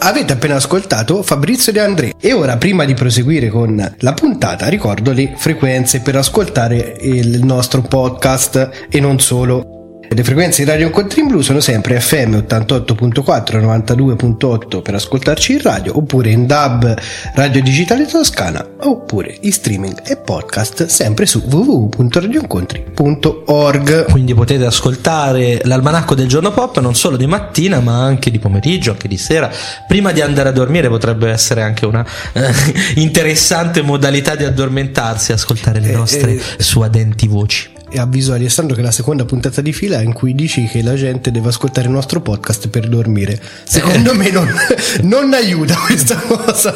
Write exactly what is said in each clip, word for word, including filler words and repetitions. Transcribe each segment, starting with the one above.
Avete appena ascoltato Fabrizio De André e ora, prima di proseguire con la puntata, ricordo le frequenze per ascoltare il nostro podcast e non solo. Le frequenze di Radio Incontri in Blu sono sempre F M ottantotto virgola quattro, novantadue virgola otto per ascoltarci in radio, oppure in D A B Radio Digitale Toscana, oppure in streaming e podcast sempre su w w w punto radio incontri punto org. Quindi potete ascoltare l'almanacco del giorno pop non solo di mattina ma anche di pomeriggio, anche di sera, prima di andare a dormire. Potrebbe essere anche una eh, interessante modalità di addormentarsi, ascoltare le nostre eh, eh, suadenti voci. E avviso Alessandro che la seconda puntata di fila in cui dici che la gente deve ascoltare il nostro podcast per dormire, secondo me non, non aiuta questa cosa.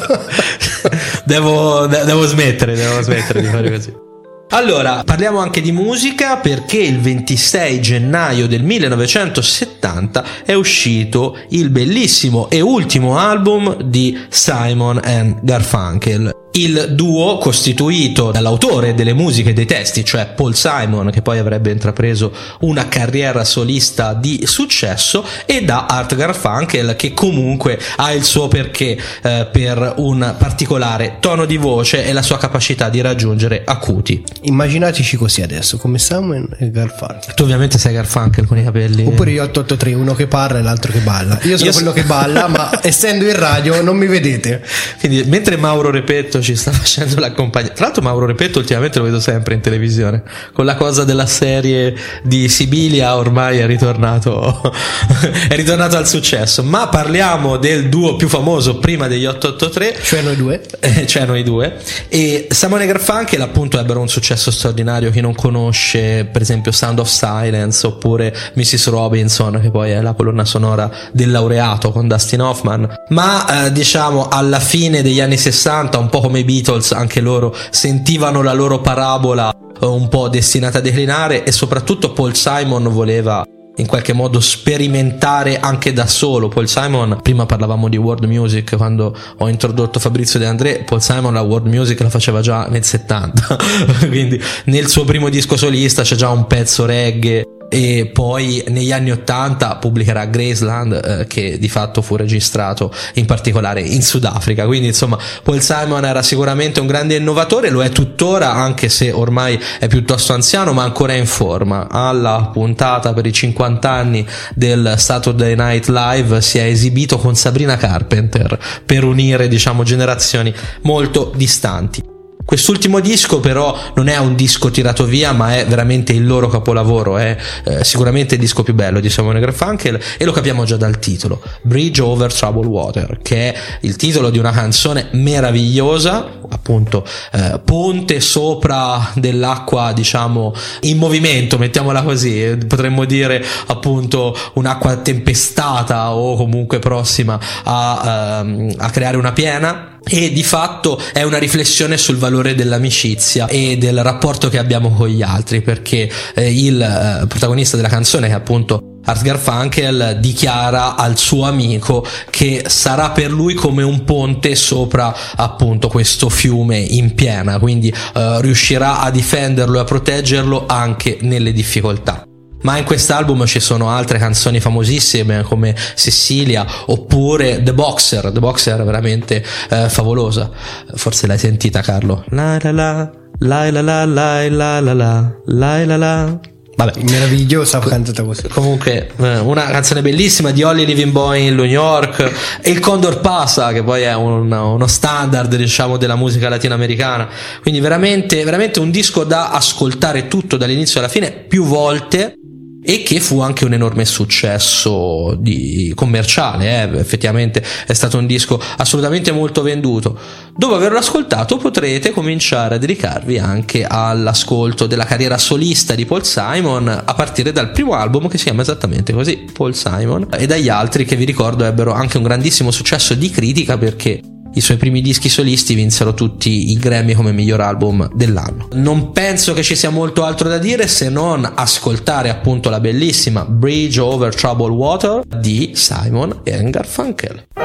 devo, devo smettere devo smettere di fare così. Allora, parliamo anche di musica, perché il ventisei gennaio del millenovecentosettanta è uscito il bellissimo e ultimo album di Simon and Garfunkel. Il duo costituito dall'autore delle musiche e dei testi, cioè Paul Simon, che poi avrebbe intrapreso una carriera solista di successo, e da Art Garfunkel, che comunque ha il suo perché eh, per un particolare tono di voce e la sua capacità di raggiungere acuti. Immaginateci così adesso, come Simon e Garfunkel. Tu ovviamente sei Garfunkel con i capelli. Oppure io otto otto tre, uno che parla e l'altro che balla. Io sono io quello so... che balla, ma essendo in radio non mi vedete. Quindi mentre Mauro Repetto ci sta facendo la compagnia, tra l'altro Mauro Repetto ultimamente lo vedo sempre in televisione con la cosa della serie di Sibilia, ormai è ritornato è ritornato al successo. Ma parliamo del duo più famoso prima degli otto otto tre, cioè noi due eh, cioè noi due e Simon e Garfunkel appunto ebbero un successo straordinario. Chi non conosce per esempio Sound of Silence oppure missus Robinson, che poi è la colonna sonora del Laureato con Dustin Hoffman. Ma eh, diciamo alla fine degli anni sessanta, un po' come i Beatles, anche loro sentivano la loro parabola un po' destinata a declinare, e soprattutto Paul Simon voleva in qualche modo sperimentare anche da solo. Paul Simon, prima parlavamo di world music quando ho introdotto Fabrizio De André, Paul Simon la world music la faceva già nel settanta quindi nel suo primo disco solista c'è già un pezzo reggae, e poi negli anni ottanta pubblicherà Graceland, eh, che di fatto fu registrato in particolare in Sudafrica. Quindi insomma Paul Simon era sicuramente un grande innovatore, lo è tuttora, anche se ormai è piuttosto anziano ma ancora in forma. Alla puntata per i cinquanta anni del Saturday Night Live si è esibito con Sabrina Carpenter per unire diciamo generazioni molto distanti. Quest'ultimo disco però non è un disco tirato via, ma è veramente il loro capolavoro, è eh, sicuramente il disco più bello di Simon e Garfunkel, e lo capiamo già dal titolo, Bridge Over Troubled Water, che è il titolo di una canzone meravigliosa, appunto eh, ponte sopra dell'acqua diciamo in movimento, mettiamola così, potremmo dire appunto un'acqua tempestata o comunque prossima a, ehm, a creare una piena. E di fatto è una riflessione sul valore dell'amicizia e del rapporto che abbiamo con gli altri, perché eh, il eh, protagonista della canzone, che è appunto Art Garfunkel, dichiara al suo amico che sarà per lui come un ponte sopra appunto questo fiume in piena, quindi eh, riuscirà a difenderlo e a proteggerlo anche nelle difficoltà. Ma in quest'album ci sono altre canzoni famosissime come Cecilia oppure The Boxer. The Boxer è veramente eh, favolosa. Forse l'hai sentita, Carlo? La la la la la la la la la la la la. Vabbè, meravigliosa cantata così. Comunque una canzone bellissima di Holly Living Boy in New York, e il Condor Pasa, che poi è un, uno standard diciamo della musica latinoamericana. Quindi veramente veramente un disco da ascoltare tutto dall'inizio alla fine più volte, e che fu anche un enorme successo di commerciale, eh. Effettivamente è stato un disco assolutamente molto venduto. Dopo averlo ascoltato potrete cominciare a dedicarvi anche all'ascolto della carriera solista di Paul Simon, a partire dal primo album, che si chiama esattamente così, Paul Simon, e dagli altri che vi ricordo ebbero anche un grandissimo successo di critica, perché i suoi primi dischi solisti vinsero tutti i Grammy come miglior album dell'anno. Non penso che ci sia molto altro da dire se non ascoltare appunto la bellissima Bridge Over Troubled Water di Simon and Garfunkel.